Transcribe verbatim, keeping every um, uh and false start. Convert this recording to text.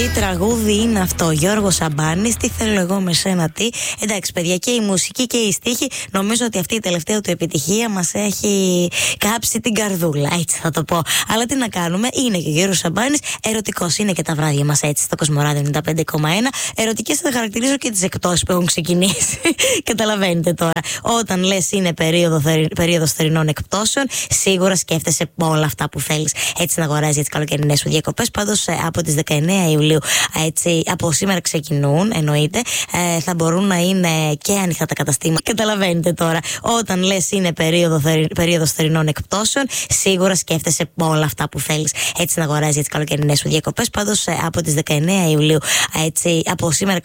τραγούδι είναι αυτό. Γιώργος Σαμπάνης, τι θέλω εγώ με σένα, τι. Εντάξει, παιδιά, και η μουσική και η στίχη, νομίζω ότι αυτή η τελευταία του επιτυχία μας έχει κάψει την καρδούλα, έτσι θα το πω. Αλλά τι να κάνουμε, είναι και ο Γιώργος Σαμπάνης, ερωτικός είναι και τα βράδια μας έτσι στο Κοσμοράδιο ενενήντα πέντε κόμμα ένα. Ερωτικές θα χαρακτηρίζω και τις εκτόσεις που έχουν ξεκινήσει. Καταλαβαίνετε τώρα. Όταν λες είναι περίοδο, περίοδος θερινών εκπτώσεων, σίγουρα σκέφτεσαι όλα αυτά που θέλεις. Έτσι να αγοράζεις για τις καλοκαιρινές σου διακοπές. Πάντως από τις δεκαεννέα Ιουλίου, έτσι, από σήμερα ξεκινούν, εννοείται, ε, θα μπορούν να είναι και ανοιχτά τα καταστήματα. Καταλαβαίνετε τώρα. Όταν λες είναι περίοδο, περίοδος θερινών εκπτώσεων, σίγουρα σκέφτεσαι όλα αυτά που θέλεις. Έτσι να αγοράζεις για τις καλοκαιρινές σου διακοπές. Πάντως από τις δεκαεννέα Ιουλίου, έτσι, από σήμερα